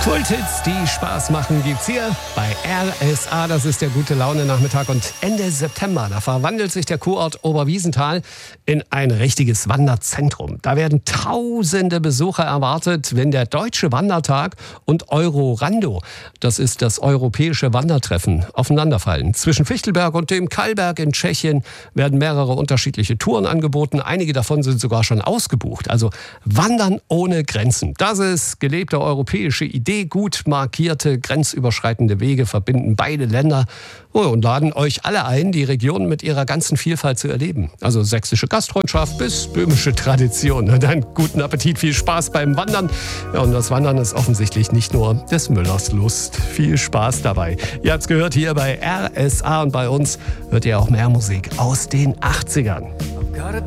Kulthits, die Spaß machen, gibt's hier bei RSA. Das ist der Gute-Laune-Nachmittag. Und Ende September, da verwandelt sich der Kurort Oberwiesenthal in ein richtiges Wanderzentrum. Da werden tausende Besucher erwartet, wenn der Deutsche Wandertag und Eurorando, das ist das europäische Wandertreffen, aufeinanderfallen. Zwischen Fichtelberg und dem Kallberg in Tschechien werden mehrere unterschiedliche Touren angeboten. Einige davon sind sogar schon ausgebucht. Also Wandern ohne Grenzen. Das ist gelebte europäische Idee. Gut markierte, grenzüberschreitende Wege verbinden beide Länder und laden euch alle ein, die Region mit ihrer ganzen Vielfalt zu erleben. Also sächsische Gastfreundschaft bis böhmische Tradition. Dann guten Appetit, viel Spaß beim Wandern. Ja, und das Wandern ist offensichtlich nicht nur des Müllers Lust. Viel Spaß dabei. Ihr habt's gehört hier bei RSA und bei uns hört ihr auch mehr Musik aus den 80ern.